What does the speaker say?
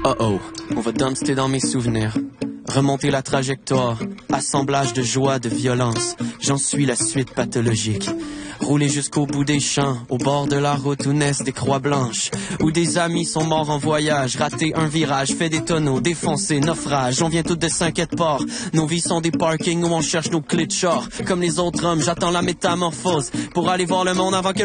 Oh oh, on va dumpster dans mes souvenirs. Remonter la trajectoire, assemblage de joie, de violence. J'en suis la suite pathologique. Rouler jusqu'au bout des champs, au bord de la route où naissent des croix blanches. Où des amis sont morts en voyage, rater un virage, fait des tonneaux, défoncé, naufrage. On vient tous de 5 ports, nos vies sont des parkings où on cherche nos clés de char. Comme les autres hommes, j'attends la métamorphose pour aller voir le monde avant que